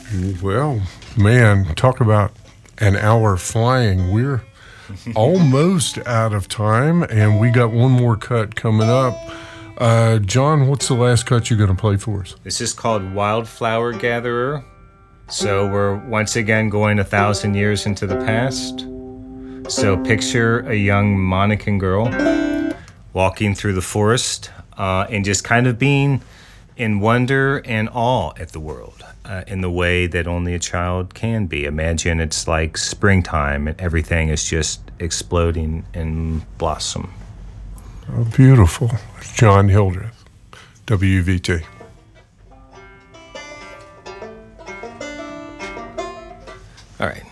Well, man, talk about an hour flying. We're almost out of time, and we got one more cut coming up. John, what's the last cut you're going to play for us? This is called Wildflower Gatherer. So we're once again going 1,000 years into the past. So picture a young Monacan girl walking through the forest and just kind of being in wonder and awe at the world in the way that only a child can be. Imagine it's like springtime and everything is just exploding in blossom. Oh, beautiful. It's John Hildreth, WVT. All right.